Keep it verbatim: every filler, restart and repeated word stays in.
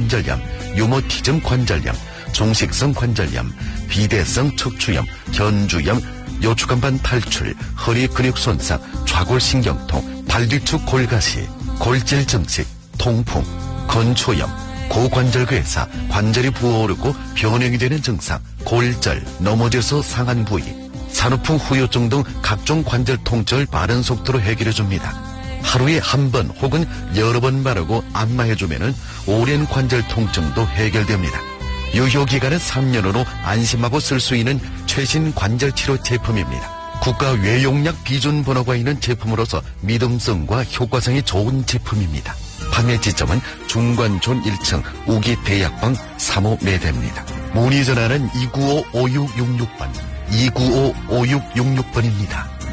관절염, 유모티즘 관절염, 종식성 관절염, 비대성 척추염, 견주염, 요추간반 탈출, 허리 근육 손상, 좌골신경통, 발뒤축 골가시, 골질 증식, 통풍, 건초염, 고관절괴사, 관절이 부어오르고 변형이 되는 증상, 골절, 넘어져서 상한 부위, 산후풍 후유증 등 각종 관절 통증을 빠른 속도로 해결해줍니다. 하루에 한 번 혹은 여러 번 바르고 안마해주면 오랜 관절 통증도 해결됩니다. 유효기간은 삼 년으로 안심하고 쓸 수 있는 최신 관절치료 제품입니다. 국가 외용약 비준 번호가 있는 제품으로서 믿음성과 효과성이 좋은 제품입니다. 판매 지점은 중관촌 일 층 우기대약방 삼 호 매대입니다. 문의 전화는 이구오 오육육육 번, 이구오 오육육육 번입니다.